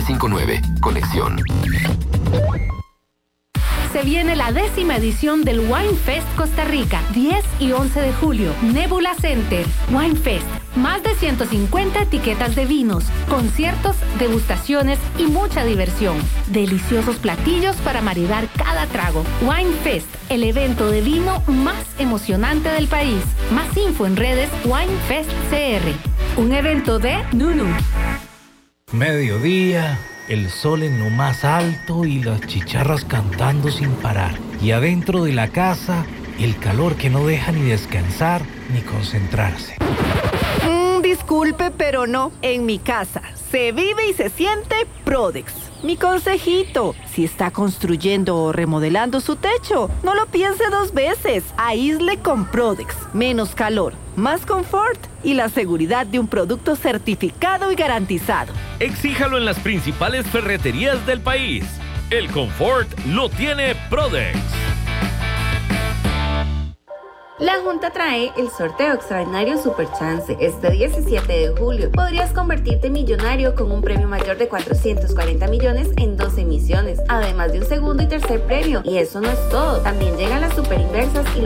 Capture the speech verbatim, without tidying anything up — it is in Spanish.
cinco nueve. Conexión. Se viene la décima edición del Wine Fest Costa Rica, diez y once de julio, Nebula Center. Wine Fest, más de ciento cincuenta etiquetas de vinos, conciertos, degustaciones y mucha diversión. Deliciosos platillos para maridar cada trago. Wine Fest, el evento de vino más emocionante del país. Más info en redes Wine Fest C R. Un evento de Nunu. Mediodía, el sol en lo más alto y las chicharras cantando sin parar. Y adentro de la casa, el calor que no deja ni descansar ni concentrarse. Mm, disculpe, pero no. En mi casa se vive y se siente Prodex. Mi consejito, si está construyendo o remodelando su techo, no lo piense dos veces. Aísle con Prodex. Menos calor, más confort y la seguridad de un producto certificado y garantizado. Exíjalo en las principales ferreterías del país. El confort lo tiene Prodex. La Junta trae el sorteo extraordinario Super Chance. Este diecisiete de julio podrías convertirte en millonario con un premio mayor de cuatrocientos cuarenta millones en dos emisiones, además de un segundo y tercer premio. Y eso no es todo. También llegan las super inversas y